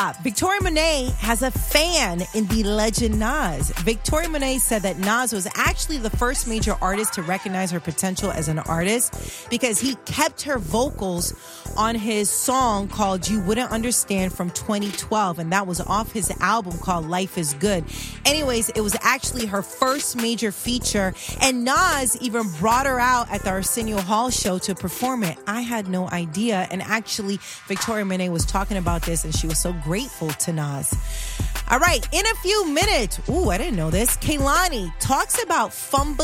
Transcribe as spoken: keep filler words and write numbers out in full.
Uh, Victoria Monet has a fan in the legend Nas. Victoria Monet said that Nas was actually the first major artist to recognize her potential as an artist because he kept her vocals on his song called You Wouldn't Understand from twenty twelve, and that was off his album called Life is Good. Anyways, it was actually her first major feature, and Nas even brought her out at the Arsenio Hall show to perform it. I had no idea, and actually Victoria Monet was talking about this, and she was so grateful to Nas. All right, in a few minutes, ooh, I didn't know this, Kehlani talks about fumbling